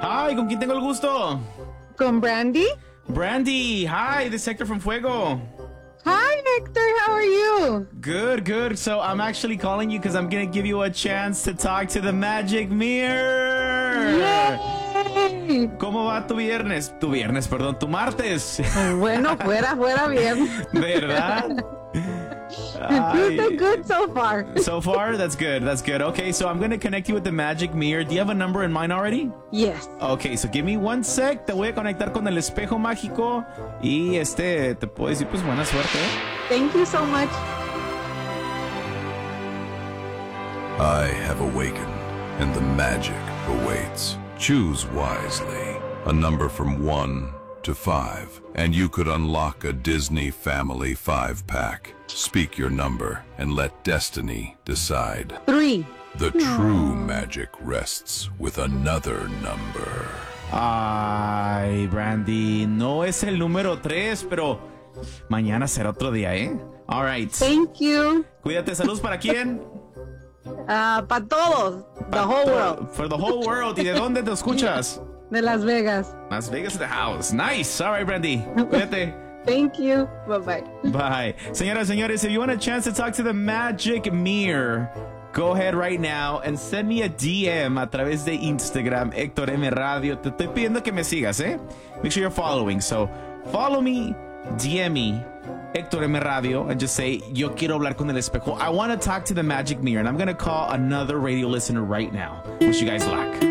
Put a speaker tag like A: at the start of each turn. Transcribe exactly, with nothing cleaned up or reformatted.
A: Hi, ¿con quién tengo el gusto?
B: Con Brandy.
A: Brandy, hi, this is Hector from Fuego.
B: Hi, Hector. How are you?
A: Good, good. So I'm actually calling you because I'm going to give you a chance to talk to the Magic Mirror.
B: Yay!
A: ¿Cómo va tu viernes? Tu viernes, perdón, tu martes.
B: Bueno, fuera, fuera bien.
A: ¿Verdad?
B: Good, good, good so far.
A: So far, that's good. That's good. Okay, so I'm going to connect you with the Magic Mirror. Do you have a number in mind already?
B: Yes.
A: Okay, so give me one sec. Te voy a conectar con el espejo mágico. Y este, te puedo decir, pues buena suerte.
B: Thank you so much.
C: I have awakened, and the magic awaits. Choose wisely. A number from one to five, and you could unlock a Disney Family five-pack. Speak your number and let destiny decide.
B: Three.
C: The true magic rests with another number.
A: Ay, Brandy, no es el número tres, pero mañana será otro día, ¿eh? All right.
B: Thank you.
A: Cuídate, saludos para quién?
B: Uh, para todos. The whole world.
A: For the whole world. ¿Y de dónde te escuchas?
B: De Las Vegas.
A: Las Vegas in the house. Nice. All right, Brandy. Cuídate.
B: Thank you. Bye-bye.
A: Bye. Señoras, señores, if you want a chance to talk to the Magic Mirror, go ahead right now and send me a D M a través de Instagram, Héctor M Radio. Te estoy pidiendo que me sigas, ¿eh? Make sure you're following. So, follow me, D M me, Héctor M Radio, and just say, yo quiero hablar con el espejo. I want to talk to the Magic Mirror, and I'm going to call another radio listener right now. Wish you guys luck.